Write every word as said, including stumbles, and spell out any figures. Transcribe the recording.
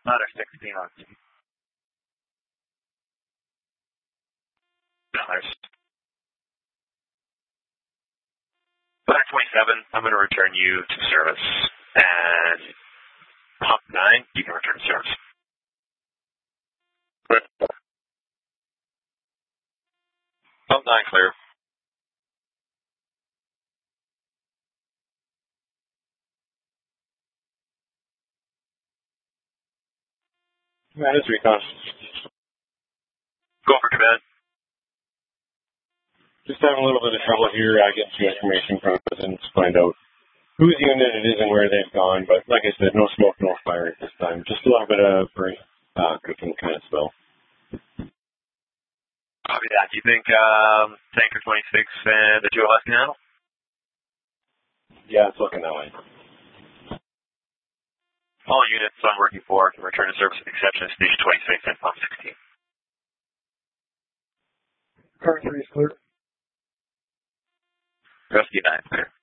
Ladder sixteen on C. Dollars. Ladder twenty-seven, I'm going to return you to service. And pump nine, you can return to service. Pump nine clear. That is recon. Go for command. Just having a little bit of trouble here. I get some information from residents to find out whose unit it is and where they've gone. But like I said, no smoke, no fire at this time. Just a little bit of uh, cooking kind of smell. Copy that. Do you think um, Tanker twenty-six and the two of us can handle? Yeah, it's looking that way. All units I'm working for can return to service with the exception of Station twenty-six and Pump sixteen. Car three is clear. Rescue nine clear.